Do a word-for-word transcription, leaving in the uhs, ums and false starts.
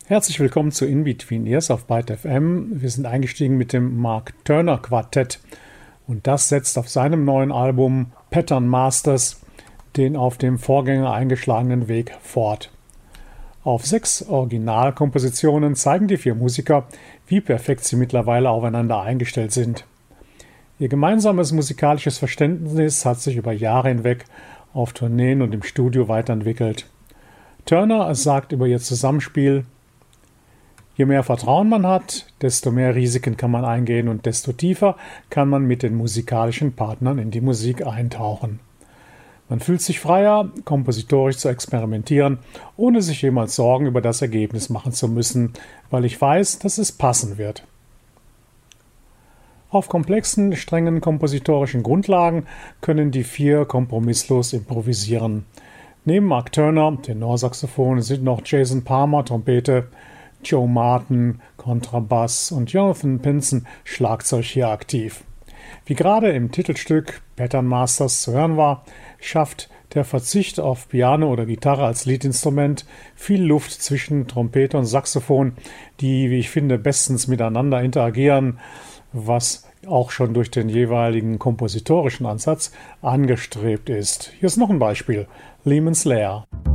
Herzlich willkommen zu In Between Ears auf Byte F M. Wir sind eingestiegen mit dem Mark Turner Quartett und das setzt auf seinem neuen Album Pattern Masters den auf dem Vorgänger eingeschlagenen Weg fort. Auf sechs Originalkompositionen zeigen die vier Musiker, wie perfekt sie mittlerweile aufeinander eingestellt sind. Ihr gemeinsames musikalisches Verständnis hat sich über Jahre hinweg auf Tourneen und im Studio weiterentwickelt. Turner sagt über ihr Zusammenspiel: Je mehr Vertrauen man hat, desto mehr Risiken kann man eingehen und desto tiefer kann man mit den musikalischen Partnern in die Musik eintauchen. Man fühlt sich freier, kompositorisch zu experimentieren, ohne sich jemals Sorgen über das Ergebnis machen zu müssen, weil ich weiß, dass es passen wird. Auf komplexen, strengen kompositorischen Grundlagen können die vier kompromisslos improvisieren. Neben Mark Turner, Tenorsaxophon, sind noch Jason Palmer, Trompete, Joe Martin, Kontrabass und Jonathan Pinson, Schlagzeug hier aktiv. Wie gerade im Titelstück Pattern Masters zu hören war, schafft der Verzicht auf Piano oder Gitarre als Leadinstrument viel Luft zwischen Trompete und Saxophon, die, wie ich finde, bestens miteinander interagieren, was auch schon durch den jeweiligen kompositorischen Ansatz angestrebt ist. Hier ist noch ein Beispiel: Lehman's Lair.